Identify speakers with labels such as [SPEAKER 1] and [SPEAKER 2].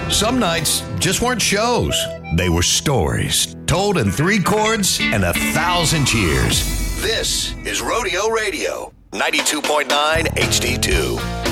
[SPEAKER 1] Some nights just weren't shows. They were stories, told in 3 chords and 1,000 cheers. This is Rodeo Radio, 92.9 HD2.